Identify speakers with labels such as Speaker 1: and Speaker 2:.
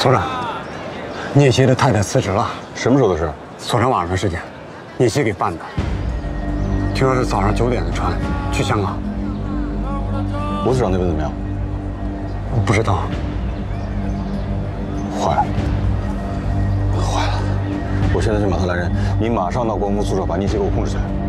Speaker 1: 所长，聂西的太太辞职了。
Speaker 2: 什么时候的事？
Speaker 1: 昨天晚上的事情，聂西给办的。听说是早上9点的船去香港。
Speaker 2: 罗司长那边怎么样？
Speaker 1: 不知道。
Speaker 2: 坏了，坏了！我现在去马特来人，你马上到关公宿舍把聂西给我控制起来。